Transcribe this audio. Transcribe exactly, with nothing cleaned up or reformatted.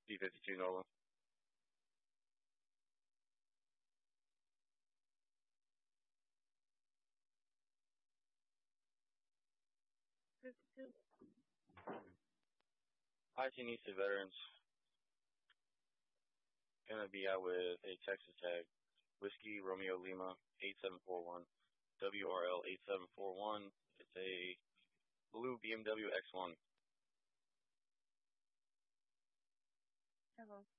B fifty-two Nova. fifty-two. I T needs the veterans. Gonna be out with a Texas tag. Whiskey Romeo Lima eight seven four one. W R L eight seven four one. It's a blue B M W X one. Hello.